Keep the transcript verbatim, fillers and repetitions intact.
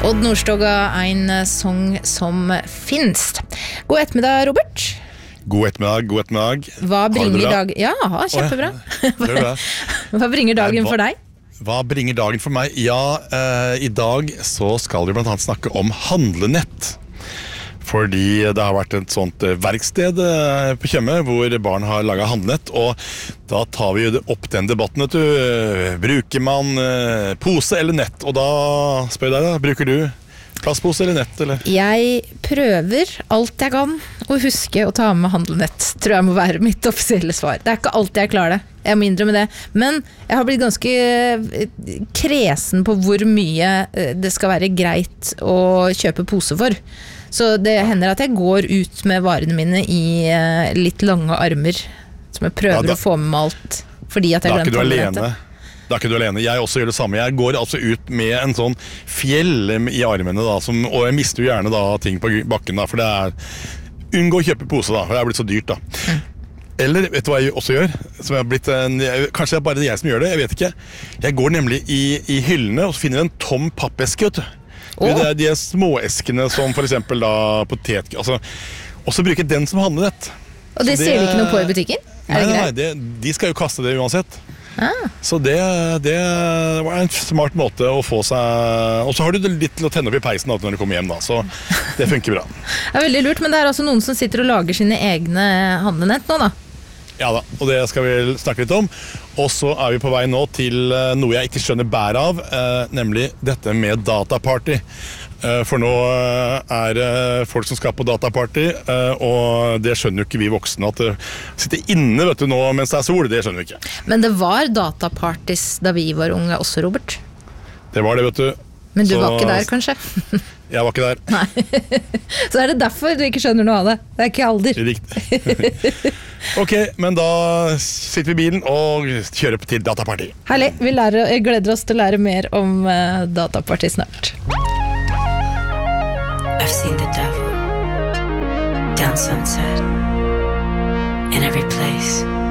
Odd Nordstoga, en sång som finst. God ettermiddag, Robert. God ettermiddag, god ettermiddag. Hva bringer dag... Ja, kjempebra. Hva, Hva bringer dagen for deg? Hva bringer dagen for meg? Ja, eh, i dag så skal vi blant annet snakke om handlenett. Fordi det har vært et sånt verksted på Tjøme hvor barn har laget handlenett, og da tar vi jo opp den debatten, vet du. Bruker man pose eller nett? Og da spør jeg deg da, bruker du plastpose eller nett? Eller? Jeg prøver alt jeg kan å huske å ta med handlenett, tror jeg må være mitt offisielle svar. Det er ikke alltid jeg klarer det, jeg må innrømme det. Men jeg har blitt ganske kresen på hvor mye det skal være greit å kjøpe pose for. Så det hender at jeg går ut med varene mine i uh, litt lange armer, som jeg prøver ja, da, å få med meg alt, fordi at jeg glemte handlenettet. Da er ikke du alene. Jeg også gjør det samme. Jeg går altså ut med en sånn fjell i armene, da, som, og jeg mister jo gjerne da, ting på bakken, da, for det er unngå å kjøpe pose, da, for det er blitt så dyrt. Da. Mm. Eller, vet du hva jeg også gjør? Som er blitt en, kanskje det er bare jeg som gjør det, jeg vet ikke. Jeg går nemlig i, i hyllene og finner en tom pappeske, vet du. Oh. Det er de småeskene som for eksempel da potet, altså, og så bruker jeg den som handlenett. Og det, det sier de ikke noe på i butikken? Er nei, det nei, det, de skal jo kaste det uansett. Ah. Så det, det var en smart måte å få seg. Og så har du litt til å tenne opp i peisen når du kommer hjem da, så det funker bra. Det er veldig lurt, men det er altså noen som sitter og lager sine egne handlenett nå da. Ja da, og det skal vi snakke litt om. Og så er vi på vei nå til noe jeg ikke skjønner bær av, eh, nemlig dette med dataparty. Eh, for nå er det folk som skal på dataparty, eh, og det skjønner jo ikke vi voksne. At det sitter inne vet du, nå mens det er sol, det skjønner vi ikke. Men det var datapartys da vi var unge også, Robert. Det var det, vet du. Men du så, var ikke der, kanskje? Jeg var ikke der. Nei. Så er det derfor du ikke skjønner noe av det. Det er ikke alder. Riktig. Ok, men da sitter vi i bilen og kjører til dataparty. Herlig, vi lærer, jeg gleder oss til å lære mer om uh, dataparty snart. I've seen the devil down sunset in every place.